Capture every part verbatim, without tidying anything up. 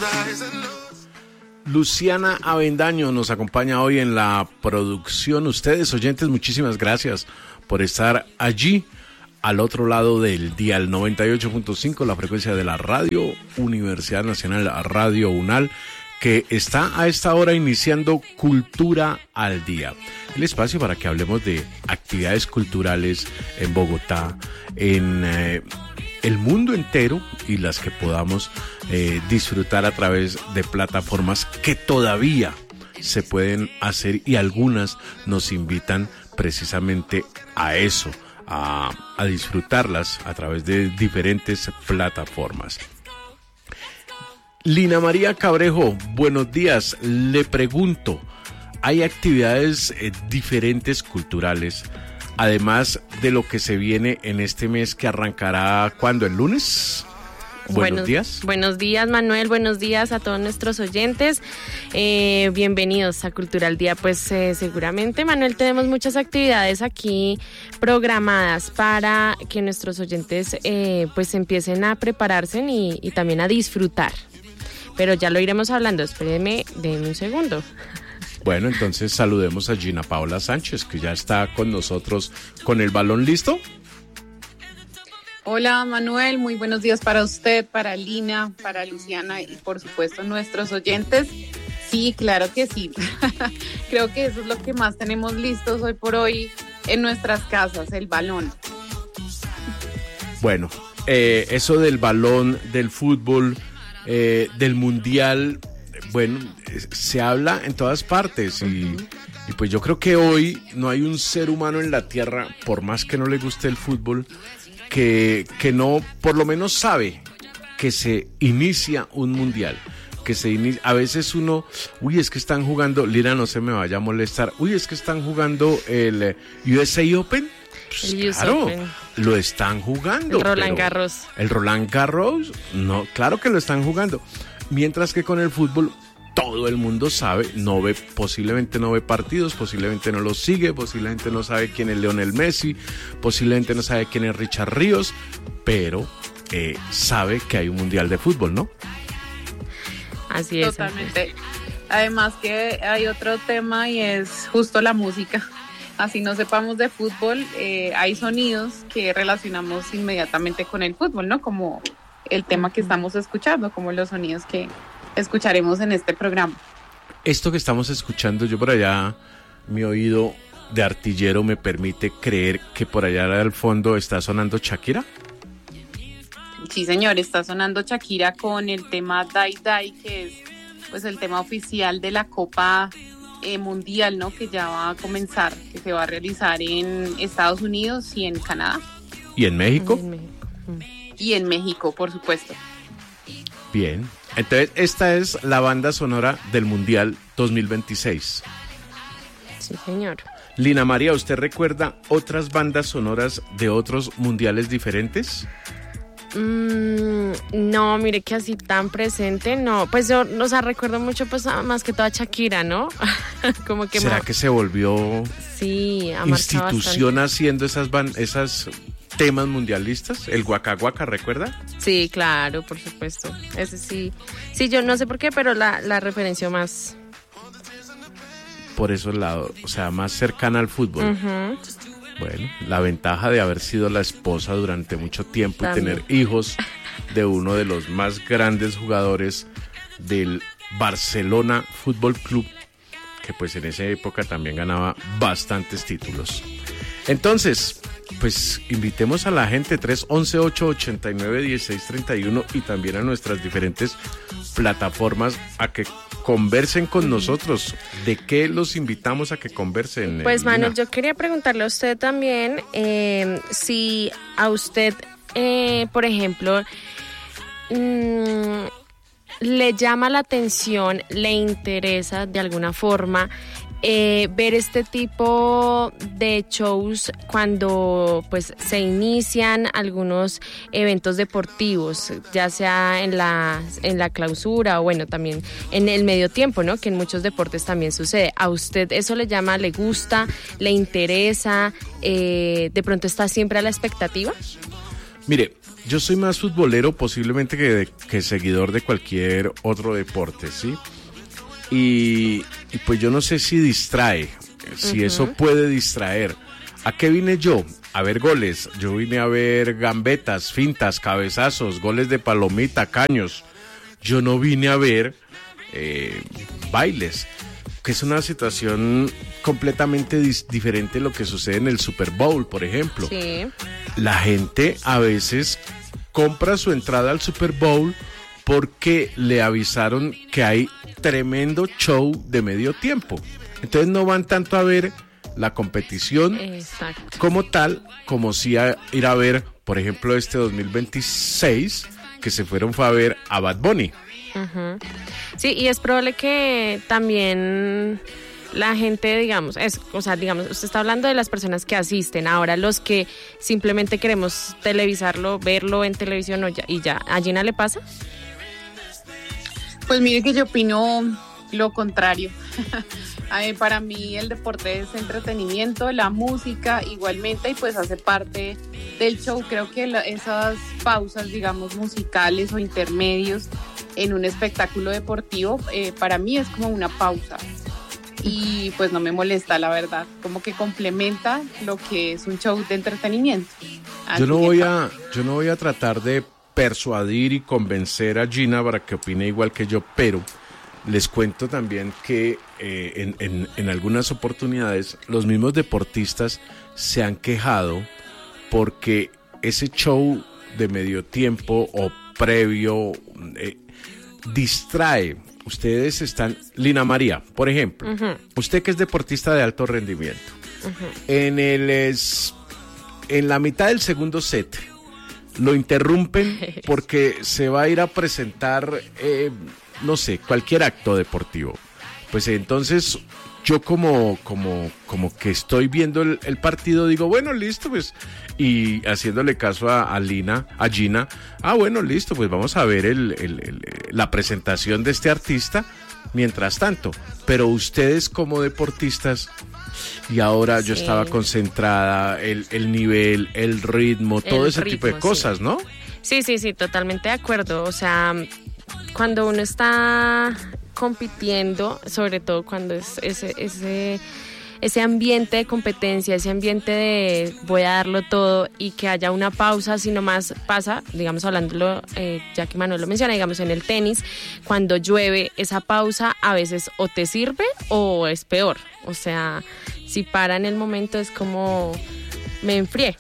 Luciana Avendaño nos acompaña hoy en la producción. Ustedes, oyentes, muchísimas gracias por estar allí al otro lado del dial noventa y ocho punto cinco, la frecuencia de la radio Universidad Nacional Radio UNAL, que está a esta hora iniciando Cultura al Día, el espacio para que hablemos de actividades culturales en Bogotá, en eh, el mundo entero, y las que podamos eh, disfrutar a través de plataformas que todavía se pueden hacer, y algunas nos invitan precisamente a eso, a, a disfrutarlas a través de diferentes plataformas. Lina María Cabrejo, buenos días. Le pregunto, ¿hay actividades eh, diferentes culturales, además de lo que se viene en este mes que arrancará, ¿cuándo? ¿El lunes? Buenos, buenos días. Buenos días, Manuel. Buenos días a todos nuestros oyentes. Eh, bienvenidos a Cultura al Día. Pues eh, seguramente, Manuel, tenemos muchas actividades aquí programadas para que nuestros oyentes eh, pues empiecen a prepararse y, y también a disfrutar. Pero ya lo iremos hablando. Espérenme, denme un segundo. Bueno, entonces saludemos a Gina Paola Sánchez, que ya está con nosotros con el balón listo. Hola, Manuel, muy buenos días para usted, para Lina, para Luciana y por supuesto nuestros oyentes. Sí, claro que sí. Creo que eso es lo que más tenemos listos hoy por hoy en nuestras casas, el balón. Bueno, eh, eso del balón, del fútbol, eh, del mundial, bueno, se habla en todas partes y, uh-huh. y pues yo creo que hoy no hay un ser humano en la tierra, por más que no le guste el fútbol, que, que no, por lo menos sabe que se inicia un mundial, que se inicia. A veces uno, uy, es que están jugando, Lina, no se me vaya a molestar, uy, es que están jugando el U S A Open. Pues el claro, Open. Lo están jugando. El Roland Garros. El Roland Garros, no, claro que lo están jugando. Mientras que con el fútbol todo el mundo sabe, no ve, posiblemente no ve partidos, posiblemente no los sigue, posiblemente no sabe quién es Lionel Messi, posiblemente no sabe quién es Richard Ríos, pero eh, sabe que hay un mundial de fútbol, ¿no? Así es. Totalmente. Así es. Además que hay otro tema y es justo la música. Así no sepamos de fútbol, eh, hay sonidos que relacionamos inmediatamente con el fútbol, ¿no? Como el tema que estamos escuchando, como los sonidos que escucharemos en este programa. Esto que estamos escuchando, yo por allá, mi oído de artillero me permite creer que por allá al fondo está sonando Shakira. Sí, señor, está sonando Shakira con el tema Die Die, que es pues el tema oficial de la Copa eh, Mundial, ¿no? Que ya va a comenzar, que se va a realizar en Estados Unidos y en Canadá. ¿Y en México? En México. Y en México, por supuesto. Bien, entonces esta es la banda sonora del Mundial dos mil veintiséis. Sí, señor. Lina María, ¿usted recuerda otras bandas sonoras de otros mundiales diferentes? Mm, no, mire que así tan presente, no. Pues yo, o sea, recuerdo mucho, pues más que toda Shakira, ¿no? Como que ¿Será ma- que se volvió sí, institución haciendo esas ban- esas temas mundialistas? El Waka Waka, ¿recuerda? Sí, claro, por supuesto. Ese sí. Sí, yo no sé por qué, pero la, la referenció más. Por esos lados, o sea, más cercana al fútbol. Uh-huh. Bueno, la ventaja de haber sido la esposa durante mucho tiempo También. y tener hijos de uno de los más grandes jugadores del Barcelona Fútbol Club, que pues en esa época también ganaba bastantes títulos. Entonces, pues invitemos a la gente tres once, ocho ochenta y nueve, dieciséis treinta y uno y también a nuestras diferentes plataformas a que conversen con nosotros. ¿De qué los invitamos a que conversen? Pues, Lina? Manuel, yo quería preguntarle a usted también eh, si a usted, eh, por ejemplo, mmm, le llama la atención, le interesa de alguna forma eh, ver este tipo de shows cuando pues se inician algunos eventos deportivos, ya sea en la en la clausura o bueno, también en el medio tiempo, ¿no? Que en muchos deportes también sucede. ¿A usted eso le llama, le gusta, le interesa? Eh, ¿de pronto está siempre a la expectativa? Mire, yo soy más futbolero posiblemente que, que seguidor de cualquier otro deporte, ¿sí? Y, y pues yo no sé si distrae, si uh-huh. eso puede distraer. ¿A qué vine yo? A ver goles. Yo vine a ver gambetas, fintas, cabezazos, goles de palomita, caños. Yo no vine a ver eh, bailes, que es una situación completamente dis- diferente de lo que sucede en el Super Bowl, por ejemplo. Sí. La gente a veces compra su entrada al Super Bowl porque le avisaron que hay tremendo show de medio tiempo. Entonces no van tanto a ver la competición Exacto. como tal, como si a ir a ver, por ejemplo, este dos mil veintiséis, que se fueron fue a ver a Bad Bunny. Uh-huh. Sí, y es probable que también la gente, digamos, es, o sea, digamos, usted está hablando de las personas que asisten, ahora los que simplemente queremos televisarlo, verlo en televisión o ya, y ya, ¿a Gina le pasa? Pues mire que yo opino lo contrario. Ay, para mí el deporte es entretenimiento, la música igualmente, y pues hace parte del show. Creo que la, esas pausas, digamos, musicales o intermedios en un espectáculo deportivo, eh, para mí es como una pausa. Y pues no me molesta, la verdad, como que complementa lo que es un show de entretenimiento. Yo no voy a, yo no voy a tratar de persuadir y convencer a Gina para que opine igual que yo, pero les cuento también que eh, en, en, en algunas oportunidades los mismos deportistas se han quejado porque ese show de medio tiempo o previo eh, distrae. Ustedes están, Lina María, por ejemplo, uh-huh. usted que es deportista de alto rendimiento, uh-huh. en el es, en la mitad del segundo set lo interrumpen porque se va a ir a presentar, eh, no sé, cualquier acto deportivo. Pues entonces yo como, como, como que estoy viendo el, el partido, digo, bueno, listo, pues, y haciéndole caso a, a Lina, a Gina, ah, bueno, listo, pues vamos a ver el, el, el, la presentación de este artista mientras tanto. Pero ustedes como deportistas, y ahora sí. yo estaba concentrada, el, el nivel, el ritmo, todo el ese ritmo, tipo de cosas, sí. ¿no? Sí, sí, sí, totalmente de acuerdo. O sea, cuando uno está compitiendo, sobre todo cuando es ese, ese, ese ambiente de competencia, ese ambiente de voy a darlo todo y que haya una pausa, si nomás pasa, digamos hablándolo, eh, ya que Manuel lo menciona, digamos en el tenis, cuando llueve, esa pausa a veces o te sirve o es peor. O sea, si para en el momento es como me enfrié.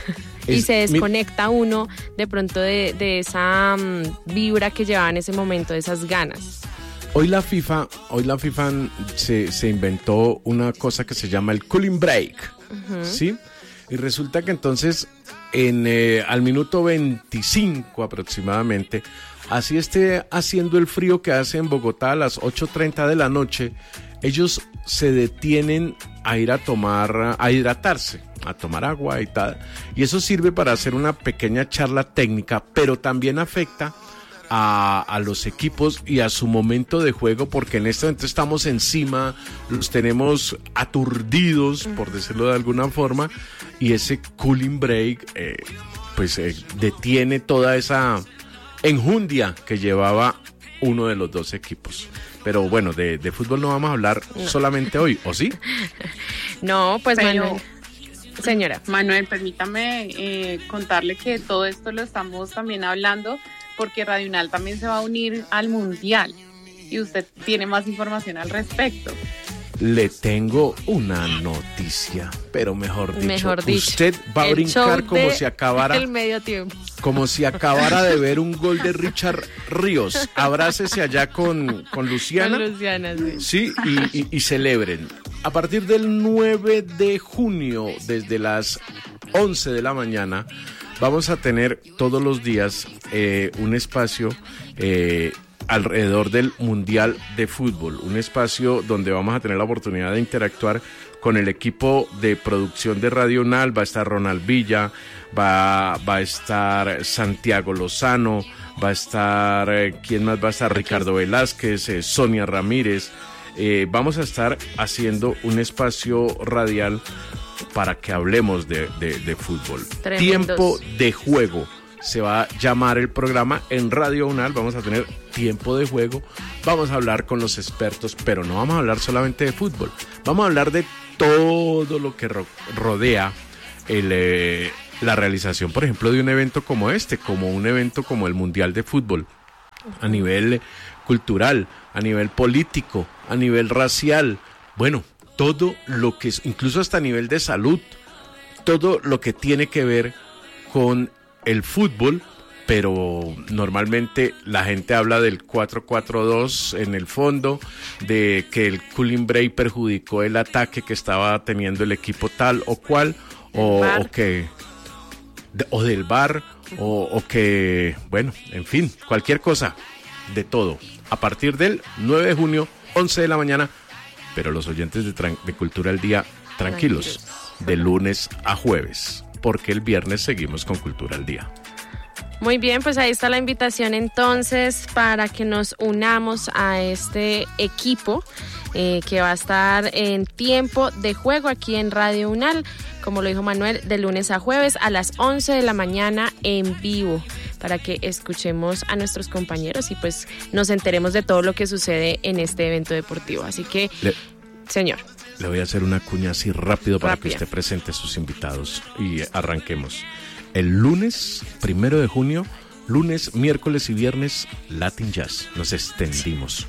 Y se desconecta mi... uno de pronto de, de esa um, vibra que llevaba en ese momento, de esas ganas. Hoy la FIFA, hoy la FIFA se, se inventó una cosa que se llama el cooling break, uh-huh. ¿sí? Y resulta que entonces en eh, al minuto veinticinco aproximadamente, así esté haciendo el frío que hace en Bogotá a las ocho treinta de la noche, ellos se detienen a ir a tomar, a hidratarse, a tomar agua y tal. Y eso sirve para hacer una pequeña charla técnica, pero también afecta a, a los equipos y a su momento de juego, porque en este momento estamos encima, los tenemos aturdidos, por decirlo de alguna forma, y ese cooling break eh, pues eh, detiene toda esa enjundia que llevaba uno de los dos equipos. Pero bueno, de, de fútbol no vamos a hablar no. solamente hoy, ¿o sí? No, pues Pero, Manuel. Señora. Manuel, permítame eh, contarle que todo esto lo estamos también hablando porque Radio Unal también se va a unir al Mundial y usted tiene más información al respecto. Le tengo una noticia, pero mejor dicho, mejor dicho usted va a brincar como si acabara el medio tiempo. Como si acabara de ver un gol de Richard Ríos. Abrácese allá con, con Luciana. Con Luciana, sí. Sí, y, y, y celebren. A partir del nueve de junio, desde las once de la mañana, vamos a tener todos los días eh, un espacio eh, alrededor del Mundial de Fútbol, un espacio donde vamos a tener la oportunidad de interactuar con el equipo de producción de Radio Unal. Va a estar Ronald Villa, va, va a estar Santiago Lozano, va a estar, eh, ¿quién más va a estar? Ricardo Velázquez, eh, Sonia Ramírez. Eh, vamos a estar haciendo un espacio radial para que hablemos de, de, de fútbol. Tremendos. Tiempo de juego se va a llamar el programa en Radio UNAL. Vamos a tener tiempo de juego, vamos a hablar con los expertos, pero no vamos a hablar solamente de fútbol, vamos a hablar de todo lo que ro- rodea el, eh, la realización, por ejemplo, de un evento como este, como un evento como el Mundial de Fútbol, a nivel cultural, a nivel político, a nivel racial, bueno, todo lo que es, incluso hasta a nivel de salud, todo lo que tiene que ver con el fútbol, pero normalmente la gente habla del cuatro cuatro dos en el fondo, de que el cooling break perjudicó el ataque que estaba teniendo el equipo tal o cual, o, o que de, o del V A R, o, o que, bueno, en fin, cualquier cosa, de todo, a partir del nueve de junio, once de la mañana, pero los oyentes de, tran- de Cultura al Día, tranquilos, de lunes a jueves, porque el viernes seguimos con Cultura al Día. Muy bien, pues ahí está la invitación entonces para que nos unamos a este equipo eh, que va a estar en tiempo de juego aquí en Radio UNAL, como lo dijo Manuel, de lunes a jueves a las once de la mañana en vivo, para que escuchemos a nuestros compañeros y pues nos enteremos de todo lo que sucede en este evento deportivo. Así que, le, señor. Le voy a hacer una cuña así rápido para Rápida. que usted presente a sus invitados y arranquemos. El lunes, primero de junio, lunes, miércoles y viernes, Latin Jazz. Nos extendimos.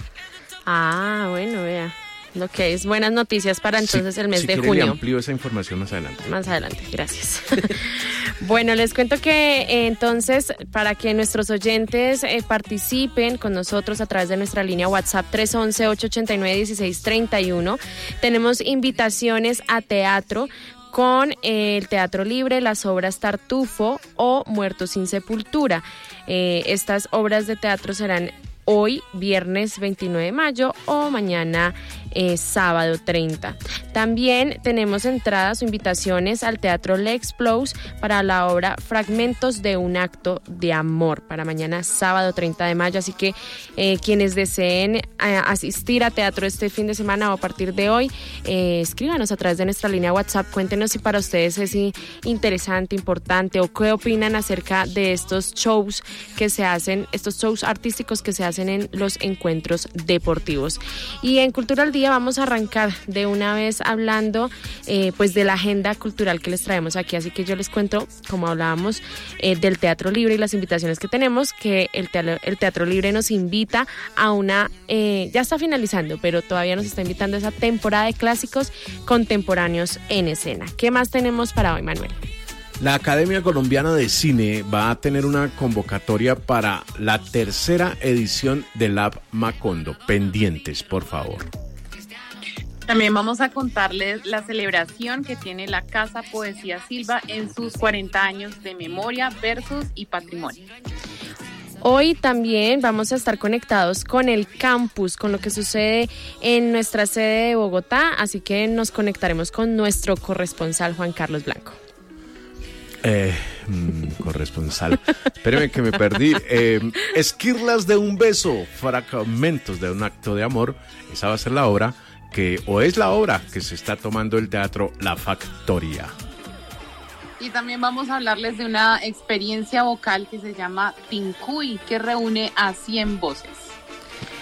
Ah, bueno, vea. Lo que es buenas noticias para entonces si, el mes si de quiere, junio. le amplío esa información más adelante. Más adelante, gracias. Bueno, les cuento que eh, entonces, para que nuestros oyentes eh, participen con nosotros a través de nuestra línea WhatsApp tres once, ocho ochenta y nueve, dieciséis treinta y uno, tenemos invitaciones a teatro con eh, el Teatro Libre, las obras Tartufo o Muertos sin Sepultura. Eh, estas obras de teatro serán hoy, viernes veintinueve de mayo, o mañana eh, sábado treinta. También tenemos entradas o invitaciones al Teatro L'Explose para la obra Fragmentos de un acto de amor, para mañana sábado treinta de mayo. Así que eh, quienes deseen eh, asistir a teatro este fin de semana o a partir de hoy, eh, escríbanos a través de nuestra línea WhatsApp. Cuéntenos si para ustedes es interesante, importante, o qué opinan acerca de estos shows que se hacen, estos shows artísticos que se hacen en los encuentros deportivos. Y en Cultura al Día vamos a arrancar de una vez hablando eh, pues de la agenda cultural que les traemos aquí. Así que yo les cuento, como hablábamos, eh, del Teatro Libre y las invitaciones que tenemos, que el Teatro, el Teatro Libre nos invita a una, eh, ya está finalizando, pero todavía nos está invitando a esa temporada de clásicos contemporáneos en escena. ¿Qué más tenemos para hoy, Manuel? La Academia Colombiana de Cine va a tener una convocatoria para la tercera edición de Lab Macondo. Pendientes, por favor. También vamos a contarles la celebración que tiene la Casa Poesía Silva en sus cuarenta años de memoria, versos y patrimonio. Hoy también vamos a estar conectados con el campus, con lo que sucede en nuestra sede de Bogotá, así que nos conectaremos con nuestro corresponsal Juan Carlos Blanco. Eh, mmm, corresponsal. Espéreme que me perdí. Eh, Esquirlas de un beso, fragmentos de un acto de amor. Esa va a ser la obra que, o es la obra que se está tomando el teatro La Factoría. Y también vamos a hablarles de una experiencia vocal que se llama Tincuy, que reúne a cien voces.